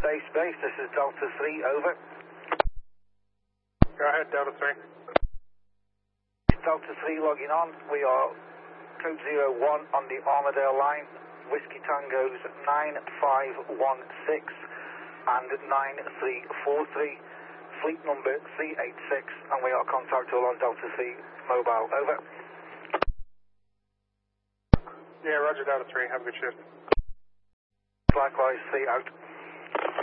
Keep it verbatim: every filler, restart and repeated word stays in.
Base, base, this is Delta three, over. Go ahead, Delta three. Delta three logging on. We are code zero one on the Armadale line. Whiskey Tangos nine five one six and nine three four three. Fleet number three eight six, and we are contactable on Delta three mobile, over. Yeah, roger, Delta three. Have a good shift. Likewise, three out.